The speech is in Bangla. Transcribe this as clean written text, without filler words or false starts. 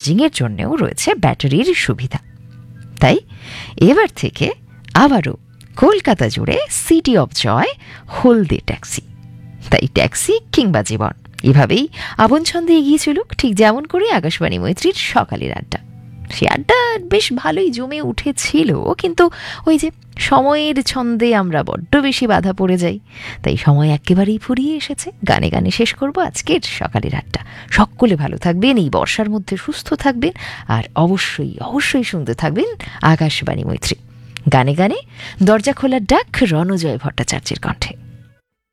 চার্জিংয়ের জন্যও রয়েছে ব্যাটারির সুবিধা। তাই এবার থেকে আবারও কলকাতা জুড়ে সিটি অফ জয় হলদে ট্যাক্সি। তাই ট্যাক্সি কিংবা জীবন এভাবেই আপন ছন্দে এগিয়ে চলুক, ঠিক যেমন করে আকাশবাণী মৈত্রীর সকালের আড্ডা। সে আড্ডা বেশ ভালোই জমে উঠেছিল, কিন্তু ওই যে সময়ের ছন্দে আমরা বড্ড বেশি বাধা পড়ে যাই। তাই সময় একেবারেই ফুরিয়ে এসেছে। গানে গানে শেষ করব আজকের সকালের আড্ডা। সকলে ভালো থাকবেন, এই বর্ষার মধ্যে সুস্থ থাকবেন, আর অবশ্যই অবশ্যই শুনতে থাকবেন আকাশবাণী মৈত্রী। গানে গানে দরজা খোলার ডাক, রণজয় ভট্টাচার্যের কণ্ঠে।